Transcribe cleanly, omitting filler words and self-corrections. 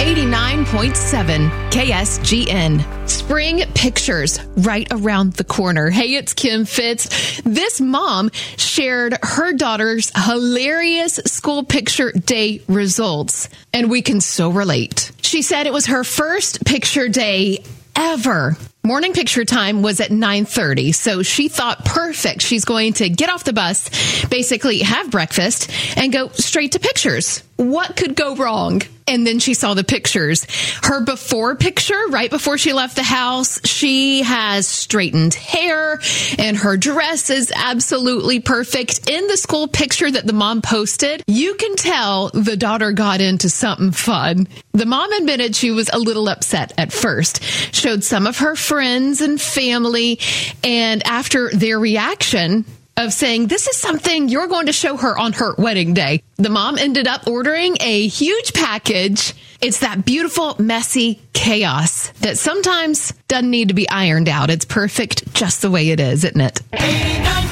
89.7 KSGN. Spring pictures right around the corner. Hey, it's Kim Fitz. This mom shared her daughter's hilarious school picture day results, and we can so relate. She said it was her first picture day ever. Morning picture time was at 9:30, so she thought perfect. She's going to get off the bus, basically have breakfast, and go straight to pictures. What could go wrong? And then she saw the pictures. Her before picture, right before she left the house, she has straightened hair, and her dress is absolutely perfect. In the school picture that the mom posted, you can tell the daughter got into something fun. The mom admitted she was a little upset at first, showed some of her friends and family, and after their reaction of saying, this is something you're going to show her on her wedding day, the mom ended up ordering a huge package. It's that beautiful, messy chaos that sometimes doesn't need to be ironed out. It's perfect just the way it is, isn't it?